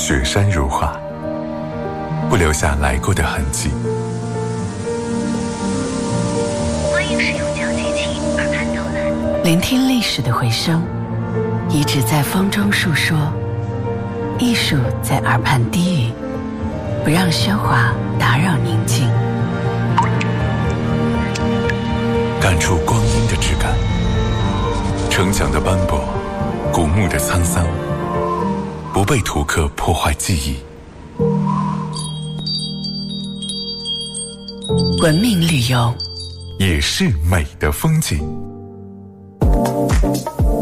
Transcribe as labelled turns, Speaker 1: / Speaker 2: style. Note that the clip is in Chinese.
Speaker 1: 雪山如画，不留下来过的痕迹。
Speaker 2: 欢迎使用交接器耳畔导览，
Speaker 3: 聆听历史的回声，遗址在风中述说，艺术在耳畔低语，不让喧哗打扰宁静，
Speaker 1: 感触光阴的质感，城墙的斑驳，古墓的沧桑，不被图刻破坏记忆。
Speaker 3: 文明旅游
Speaker 1: 也是美的风景。